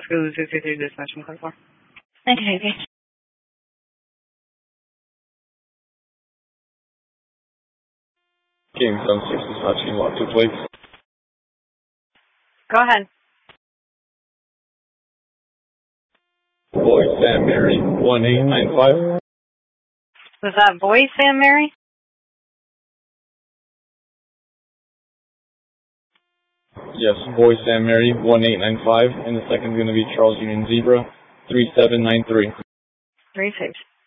School 233 dispatch from Code 4. Okay. King 76 dispatching lot 2 plates. Go ahead. Boy, Sam Mary, 1895. Was that boy, Sam Mary? Yes, boy, Sam Mary, 1895, and the second's going to be Charles Union Zebra, 3793. 36.